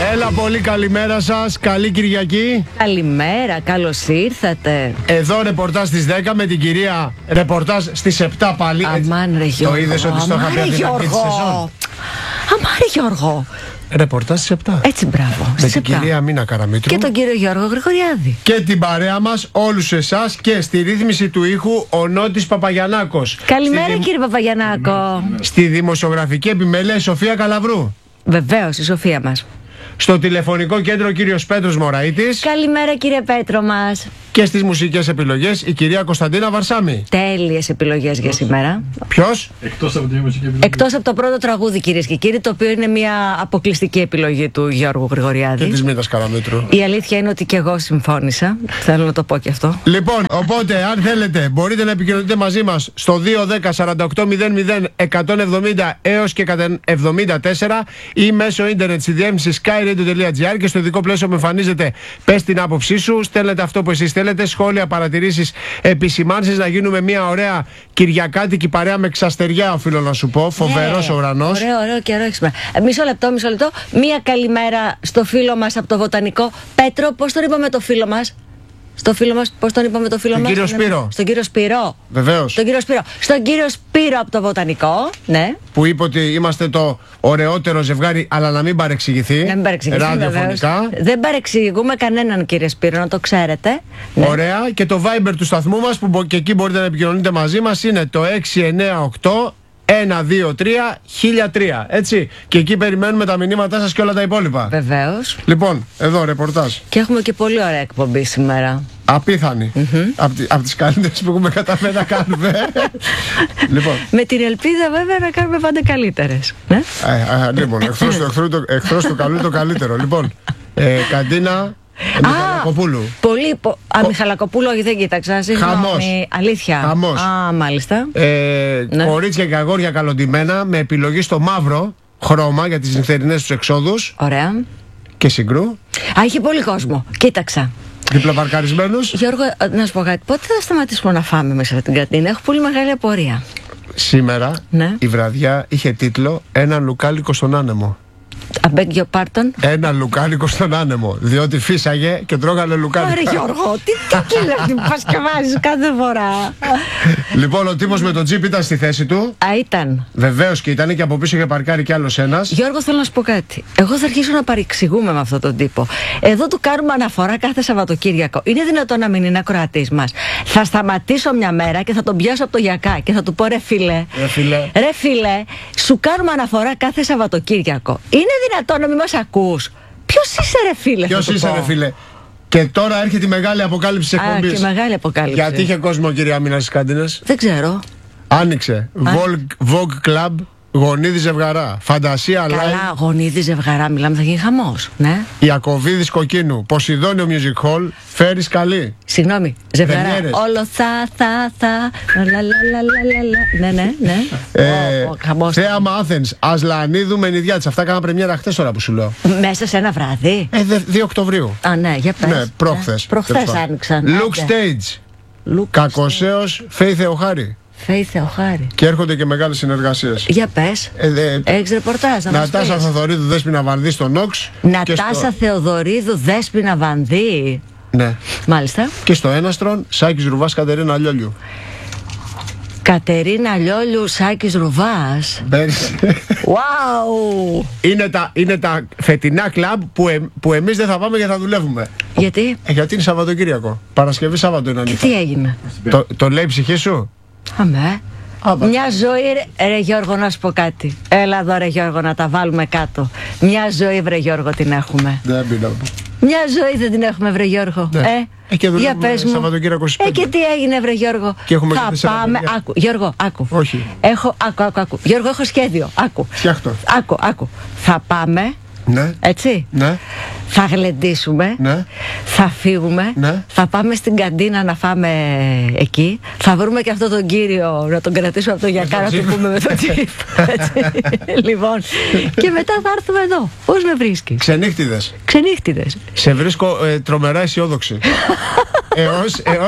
Έλα, πολύ καλημέρα σας. Καλή Κυριακή. Καλημέρα, καλώς ήρθατε. Εδώ ρεπορτάζ στις 10 με την κυρία ρεπορτάζ στις 7 πάλι. Αμάν ρε Γιώργο. Το είδες ότι στο είχα πει αυτή τη σεζόν. Αμάν ρε Γιώργο. Ρεπορτάζ στις 7. Έτσι, μπράβο. Με την κυρία Μίνα Καραμήτρου. Και τον κύριο Γιώργο Γρηγοριάδη. Και την παρέα μας, όλους εσάς, και στη ρύθμιση του ήχου ο Νότης Παπαγιαννάκος. Καλημέρα κύριε Παπαγιαννάκο. Στη δημοσιογραφική επιμέλεια η Σοφία Καλαβρού. Βεβαίως, η Σοφία μας. Στο τηλεφωνικό κέντρο ο κύριος Πέτρος Μωραΐτης. Καλημέρα κύριε Πέτρο μας. Και στις μουσικές επιλογές η κυρία Κωνσταντίνα Βαρσάμι. Τέλειες επιλογές για σήμερα. Ποιος? Εκτός από το πρώτο τραγούδι, κυρίες και κύριοι, το οποίο είναι μια αποκλειστική επιλογή του Γιώργου Γρηγοριάδη. Και της Μίνας Καραμήτρου. Η αλήθεια είναι ότι και εγώ συμφώνησα. Θέλω να το πω και αυτό. Λοιπόν, οπότε, αν θέλετε, μπορείτε να επικοινωνείτε μαζί μας στο 210-4800-170 έως και 174 ή μέσω ίντερνετ στη διεύθυνση skyradio.gr, και στο ειδικό πλαίσιο με εμφανίζεται πες την άποψή σου, στέλνετε αυτό που εσείς θέλετε, σχόλια, παρατηρήσεις, επισημάνσεις, να γίνουμε μια ωραία κυριακάτικη παρέα με ξαστεριά, οφείλω να σου πω. Φοβερός ο ουρανός. Ωραίο καιρό έχεις. Μισό λεπτό. Μία καλημέρα στο φίλο μας από το Βοτανικό. Πέτρο, πώς τον είπαμε το φίλο μας? Πώς τον είπαμε το φίλο μας? Τον κύριο Σπύρο. Στον κύριο Σπύρο. Βεβαίως. Στον κύριο Σπύρο από το Βοτανικό. Ναι. Που είπε ότι είμαστε το ωραιότερο ζευγάρι, αλλά να μην παρεξηγηθεί. Να μην παρεξηγηθεί. Ραδιοφωνικά. Δεν παρεξηγούμε κανέναν, κύριε Σπύρο, να το ξέρετε. Ναι. Ωραία. Και το Viber του σταθμού μας, που και εκεί μπορείτε να επικοινωνείτε μαζί μας, είναι το 698 123 1003. Έτσι. Και εκεί περιμένουμε τα μηνύματά σας και όλα τα υπόλοιπα. Βεβαίως. Λοιπόν, εδώ ρεπορτάζ. Και έχουμε και πολύ ωραία εκπομπή σήμερα. Απίθανη. Από τις καλύτερες που έχουμε καταφέρει να κάνουμε. Λοιπόν. Με την ελπίδα, βέβαια, να κάνουμε πάντα καλύτερες. Ναι. Λοιπόν, εχθρός του καλού το καλύτερο. Λοιπόν, Καντίνα Μιχαλακοπούλου. Μιχαλακοπούλου, όχι, δεν κοίταξα. Χαμός. Αλήθεια. Χαμός. Μάλιστα. Ναι. Κορίτσια και αγόρια καλοντημένα, με επιλογή στο μαύρο χρώμα για τις νυχτερινές τους εξόδους. Ωραία. Και συγκρού. Είχε πολύ κόσμο. Κοίταξα. Διπλαπαρκαρισμένους. Γιώργο, να σου πω κάτι. Πότε θα σταματήσουμε να φάμε μέσα από την καντίνα? Έχω πολύ μεγάλη απορία. Σήμερα η βραδιά είχε τίτλο «Ένα λουκάλικο στον άνεμο». I beg your pardon. Ένα λουκάλικο στον άνεμο. Διότι φύσαγε και τρώγανε λουκάλικο. Άρε Γιώργο, τι είναι αυτή που πασκευάζεις κάθε φορά? Λοιπόν, ο τύπος με τον τζιπ ήταν στη θέση του. Ήταν. Βεβαίως και ήταν, και από πίσω είχε παρκάρει κι άλλος ένας. Γιώργο, θέλω να σου πω κάτι. Εγώ θα αρχίσω να παρεξηγούμε με αυτόν τον τύπο. Εδώ του κάνουμε αναφορά κάθε Σαββατοκύριακο. Είναι δυνατόν να μην είναι ακροατής μας? Θα σταματήσω μια μέρα και θα τον πιάσω από το γιακά και θα του πω ρε φίλε, σου κάνουμε αναφορά κάθε Σαββατοκύριακο. Είναι δυνατόν να μην μας ακούς? Ποιος είσαι ρε φίλε? Ποιος είσαι ρε φίλε? Και τώρα έρχεται η μεγάλη αποκάλυψη της εκπομπής. Και μεγάλη αποκάλυψη. Γιατί είχε κόσμο, κυρία Μίνα, στις καντίνες? Δεν ξέρω. Άνοιξε Vogue Club, Γονίδη Ζευγαρά, Φαντασία Live. Καλά, Γονίδη Ζευγαρά, μιλάμε, θα γίνει χαμός. Ναι. Ιακωβίδης Κοκκίνου, Ποσειδόνιο Music Hall, Φέρης Καλή. Συγγνώμη, Ζευγαρά. Πρεμιέρες. Όλο ναι. Θέαμα Athens, Ασλανίδου Μενιδιάτης. Αυτά κάναν πρεμιέρα χτες, τώρα που σου λέω. Μέσα σε ένα βράδυ. 2 Οκτωβρίου. Α, ναι, για πες. Ναι, προχθές. Προχθές άνοιξαν. Look Stage. Κακοσέως, Φέη Θεοχάρη. Φέη Θεοχάρη. Και έρχονται και μεγάλες συνεργασίες. Για πες. Έχεις ρεπορτάζ να μας πεις? Νατάσα Θεοδωρίδου, Δέσποινα Βανδύ στο Νόξ. Νατάσα Θεοδωρίδου, Δέσποινα Βανδύ. Ναι. Μάλιστα. Και στο Έναστρον, Σάκης Ρουβάς, Κατερίνα Λιόλιου. Κατερίνα Λιόλιου, Σάκης Ρουβάς. Wow. Είναι τα φετινά κλαμπ που εμείς δεν θα πάμε και θα δουλεύουμε. Γιατί? Γιατί είναι Σαββατοκύριακο. Παρασκευή Σάββατο είναι ανοιχτό. Τι έγινε? Το λέει η ψυχή σου? Αμέ. Μια ζωή, ρε Γιώργο, να σου πω κάτι. Έλα εδώ ρε Γιώργο, να τα βάλουμε κάτω. Μια ζωή, βρε Γιώργο, την έχουμε. Δεν πειράζει. Μια ζωή δεν την έχουμε, βρε Γιώργο. Και για πες μου. Σαββατοκύριακο στις 5. Και τι έγινε, βρε Γιώργο? Και έχουμε θα πάμε. Άκου, Γιώργο, άκου. Όχι. Άκου. Γιώργο, έχω σχέδιο. Άκου. Φτιάχτω. Άκου. Θα πάμε. Ναι. Έτσι. Ναι. Θα γλεντήσουμε. Ναι. Θα φύγουμε. Ναι. Θα πάμε στην καντίνα να φάμε εκεί. Θα βρούμε και αυτόν τον κύριο να τον κρατήσουμε από το γιακά να του πούμε με το τσίπ. Λοιπόν. Και μετά θα έρθουμε εδώ. Πώς με βρίσκεις? Ξενύχτιδες. Σε βρίσκω τρομερά αισιόδοξη.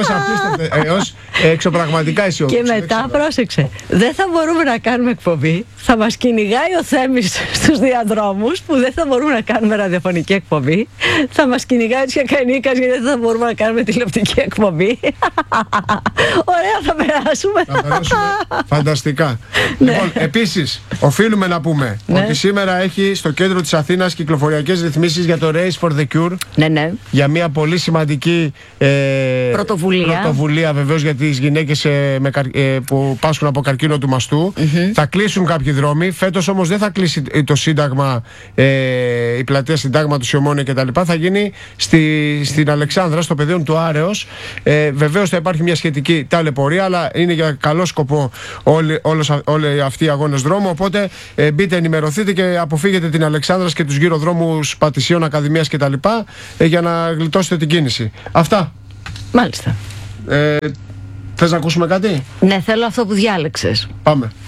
Έως εξωπραγματικά αισιόδοξη. Και μετά πρόσεξε. Δεν θα μπορούμε να κάνουμε εκπομπή. θα μας κυνηγάει ο Θέμης στους διαδρόμους που δεν θα μπορούμε να κάνουμε ραδιοφωνική εκπομπή. Θα μας κυνηγάει ο Τσιακανίκας γιατί δεν θα μπορούμε να κάνουμε τηλεοπτική εκπομπή. Ωραία, θα περάσουμε. Θα περάσουμε φανταστικά. Λοιπόν, επίσης, οφείλουμε να πούμε ότι σήμερα έχει στο κέντρο της Αθήνας κυκλοφοριακές ρυθμίσεις για το Race for the Cure. Ναι. Για μια πολύ σημαντική πρωτοβουλία βεβαίως για τις γυναίκες που πάσχουν από καρκίνο του μαστού. Θα κλείσουν κάποιοι δρόμοι. Φέτος όμως δεν θα κλείσει το Σύνταγμα, η πλατεία Συντάγματος, η Ομόνια κτλ. Θα γίνει στην Αλεξάνδρα, στο πεδίο του Άρεως. Βεβαίως θα υπάρχει μια σχετική ταλαιπωρία, αλλά είναι για καλό σκοπό όλοι αυτοί οι αγώνες δρόμου. Οπότε μπείτε, ενημερωθείτε και αποφύγετε την Αλεξάνδρας και τους γύρω δρόμους Πατησίων, Ακαδημίας κτλ. Για να γλιτώσετε την κίνηση. Αυτά. Μάλιστα. Θες να ακούσουμε κάτι? Ναι, θέλω αυτό που διάλεξες. Πάμε.